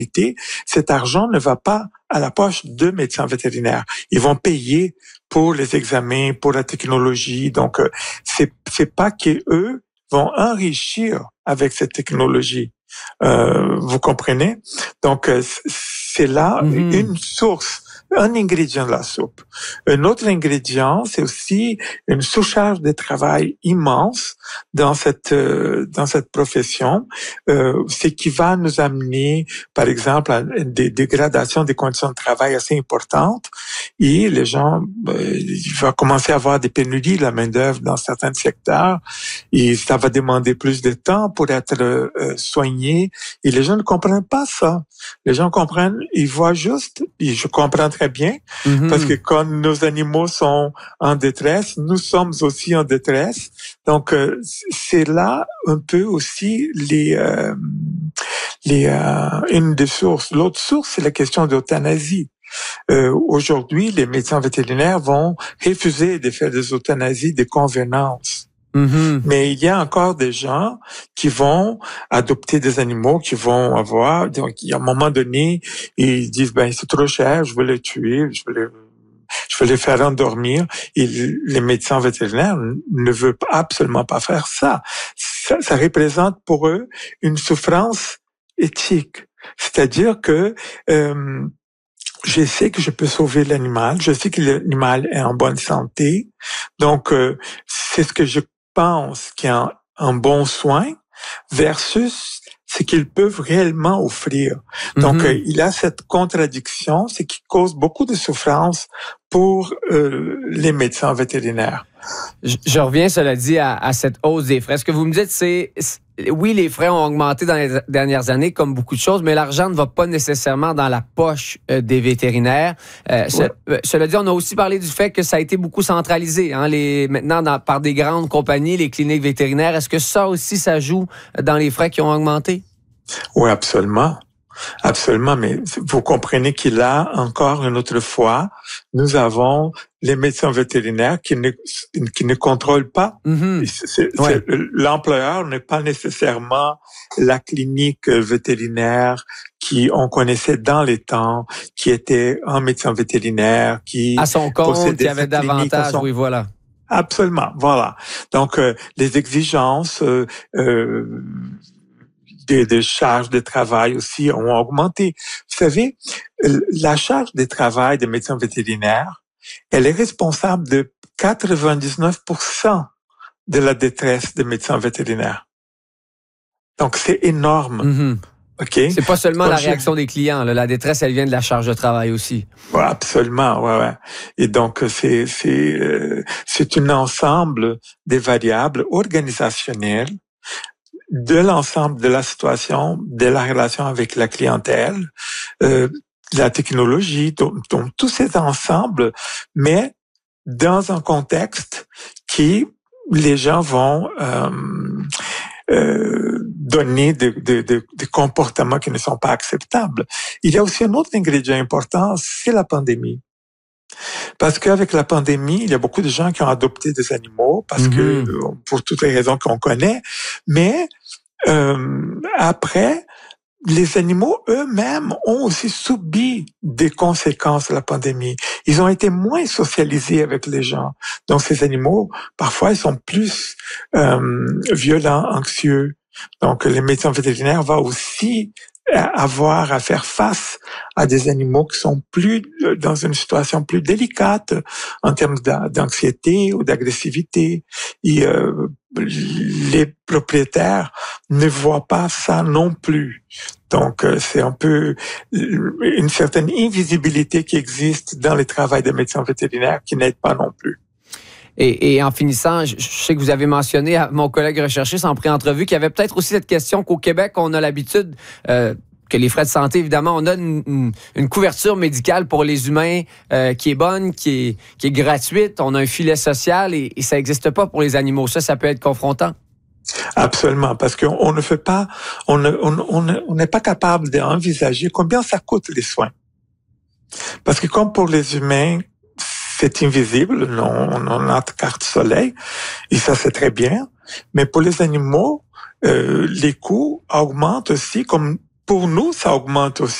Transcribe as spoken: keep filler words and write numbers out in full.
cet argent ne va pas à la poche de médecins vétérinaires. Ils vont payer pour les examens, pour la technologie. Donc, euh, c'est, c'est pas qu'eux vont enrichir avec cette technologie. Euh, vous comprenez? Donc, euh, c'est là mm-hmm. une source, un ingrédient de la soupe. Un autre ingrédient, c'est aussi une surcharge de travail immense dans cette euh, dans cette profession, euh, c'est qui va nous amener, par exemple, à des dégradations des conditions de travail assez importantes, et les gens, euh, il va commencer à avoir des pénuries de la main d'œuvre dans certains secteurs, et ça va demander plus de temps pour être euh, soigné, et les gens ne comprennent pas ça. Les gens comprennent, ils voient juste, et je comprends très bien, mm-hmm. parce que quand nos animaux sont en détresse, nous sommes aussi en détresse. Donc, euh, c'est là un peu aussi les, euh, les, euh, une des sources. L'autre source, c'est la question d'euthanasie. Euh, aujourd'hui, les médecins vétérinaires vont refuser de faire des euthanasies de convenance. Mm-hmm. Mais il y a encore des gens qui vont adopter des animaux, qui vont avoir, donc, à un moment donné, ils disent, ben, c'est trop cher, je veux les tuer, je veux les, je veux les faire endormir. Et les médecins vétérinaires ne veulent absolument pas faire ça. Ça, ça représente pour eux une souffrance éthique. C'est-à-dire que, euh, je sais que je peux sauver l'animal, je sais que l'animal est en bonne santé, donc euh, c'est ce que je pense qu'il y a un, un bon soin versus ce qu'ils peuvent réellement offrir. Mm-hmm. Donc euh, il y a cette contradiction, ce qui cause beaucoup de souffrance pour euh, les médecins vétérinaires. Je, je reviens, cela dit, à, à cette hausse des frais. Ce que vous me dites, c'est, c'est, oui, les frais ont augmenté dans les dernières années, comme beaucoup de choses, mais l'argent ne va pas nécessairement dans la poche euh, des vétérinaires. Euh, ouais. ce, euh, cela dit, on a aussi parlé du fait que ça a été beaucoup centralisé, hein, les, maintenant dans, par des grandes compagnies, les cliniques vétérinaires. Est-ce que ça aussi, ça joue dans les frais qui ont augmenté? Oui, absolument. Absolument, mais vous comprenez qu'il y a encore une autre fois, nous avons les médecins vétérinaires qui ne qui ne contrôlent pas. Mm-hmm. C'est, ouais. c'est, l'employeur n'est pas nécessairement la clinique vétérinaire qui on connaissait dans les temps, qui était un médecin vétérinaire qui à son compte, qui avait davantage. Son... Oui, voilà. Absolument, voilà. Donc euh, les exigences. Euh, euh, Des, des charges de travail aussi ont augmenté. Vous savez, la charge de travail des médecins vétérinaires, elle est responsable de quatre-vingt-dix-neuf pour cent de la détresse des médecins vétérinaires. Donc, c'est énorme. Mm-hmm. Okay? C'est pas seulement donc, la réaction je... des clients. Là. La détresse, elle vient de la charge de travail aussi. Ouais, absolument, ouais, ouais. Et donc, c'est, c'est, euh, c'est un ensemble des variables organisationnelles de l'ensemble de la situation, de la relation avec la clientèle, euh, la technologie, donc, donc tous ces ensembles, mais dans un contexte qui les gens vont euh, euh, donner des de, de, de comportements qui ne sont pas acceptables. Il y a aussi un autre ingrédient important, c'est la pandémie. Parce qu'avec la pandémie, il y a beaucoup de gens qui ont adopté des animaux, parce mm-hmm. que pour toutes les raisons qu'on connaît, mais euh, après, les animaux eux-mêmes ont aussi subi des conséquences de la pandémie. Ils ont été moins socialisés avec les gens. Donc ces animaux, parfois, ils sont plus euh, violents, anxieux. Donc les médecins vétérinaires vont aussi avoir à faire face à des animaux qui sont plus dans une situation plus délicate en termes d'anxiété ou d'agressivité. Et euh, les propriétaires ne voient pas ça non plus. Donc, c'est un peu une certaine invisibilité qui existe dans le travail des médecins vétérinaires qui n'aide pas non plus. Et, et en finissant, je, je sais que vous avez mentionné à mon collègue recherchiste en pré-entrevue qu'il y avait peut-être aussi cette question qu'au Québec, on a l'habitude euh, que les frais de santé, évidemment, on a une, une, une couverture médicale pour les humains euh, qui est bonne, qui est, qui est gratuite. On a un filet social et, et ça n'existe pas pour les animaux. Ça, ça peut être confrontant. Absolument, parce qu'on on ne fait pas, on ne, on, on, on n'est pas capable d'envisager combien ça coûte les soins. Parce que comme pour les humains, c'est invisible, on, on a notre carte soleil, et ça c'est très bien. Mais pour les animaux, euh, les coûts augmentent aussi, comme pour nous, ça augmente aussi.